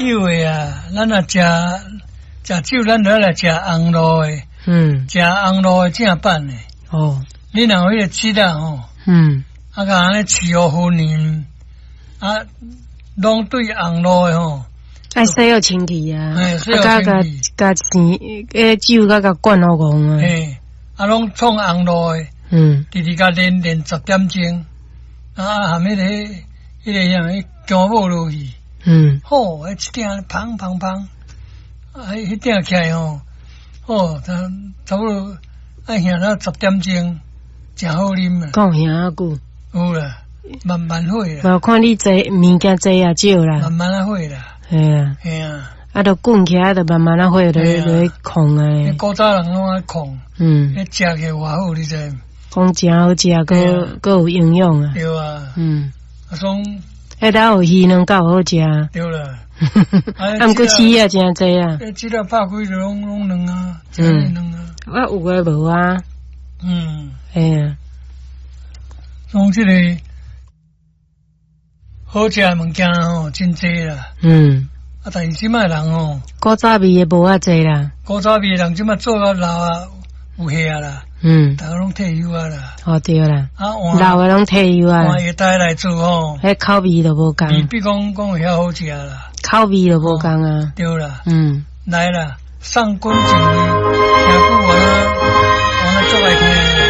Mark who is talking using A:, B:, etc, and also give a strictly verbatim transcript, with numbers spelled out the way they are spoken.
A: 酒的啊，咱若食食酒，咱就来食红路的，
B: 嗯，
A: 食红路的正版的。
B: 哦，
A: 你若有迄个鸡蛋吼，
B: 嗯，
A: 啊，甲安尼饲互分年，啊，拢对红路的吼。
B: 爱洗好清气啊，
A: 哎，洗好
B: 甲甲
A: 清气
B: 甲钱，诶酒甲甲灌好戆啊，
A: 嘿，啊，拢创红路的，
B: 嗯，
A: 直直甲练练十点钟，啊，含迄个迄个样迄姜母落去，
B: 嗯，
A: 好，迄一鼎砰砰砰，啊，迄迄鼎起来吼，哦，差差不多爱行到十点钟，真好啉啊，
B: 够行啊久，
A: 有啦，慢慢会啦，
B: 我看你坐物件坐啊少啦，
A: 慢慢啊会啦，
B: 系啊，
A: 嘿啊，
B: 啊，着滚起来，着慢慢啊会落
A: 嘿啊
B: 落控
A: 迄
B: 啊，
A: 古早人拢爱控，
B: 嗯，
A: 迄食起来偌好，你知？
B: 讲真好食，个个有营养啊，
A: 对啊，
B: 嗯，
A: 啊，种
B: 迄搭有鱼卵够好食，
A: 对啦。
B: 啊，毋过饲啊真济啊，
A: 诶，即个拍开就拢拢软啊，真软啊。
B: 我有诶无啊，
A: 嗯，
B: 嘿啊，
A: 从即个好食诶物件吼，真济啦。
B: 嗯，
A: 啊，但是即摆人吼，
B: 古早味诶无啊济啦，
A: 古早味人即摆做到老啊，有遐啦，
B: 嗯，
A: 大家拢退休啊啦。
B: 哦对啦，
A: 啊，换
B: 老诶拢退休啊，
A: 换下代来做吼，
B: 迄口味都无共，
A: 比比讲讲会遐好食啦。
B: 口味都无共啊，
A: 对啦，
B: 嗯。
A: 来啦，上官锦衣，听久啊。